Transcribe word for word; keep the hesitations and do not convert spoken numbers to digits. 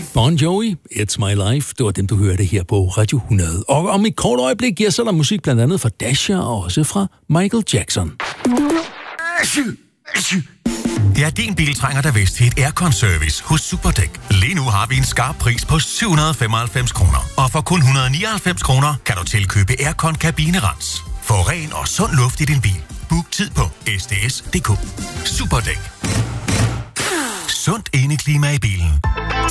Bon Jovi, It's My Life, det var dem, du hørte her på Radio hundrede. Og om et kort øjeblik, ja, så er der musik blandt andet fra Dasha og også fra Michael Jackson. Ja, din bil trænger der vist til et aircon-service hos Superdæk. Lige nu har vi en skarp pris på syv hundrede og femoghalvfems kroner. Og for kun et hundrede og nioghalvfems kroner kan du tilkøbe aircon kabinerens. Få ren og sund luft i din bil. Book tid på s d s punktum d k. Superdæk. Sundt indeklima i bilen.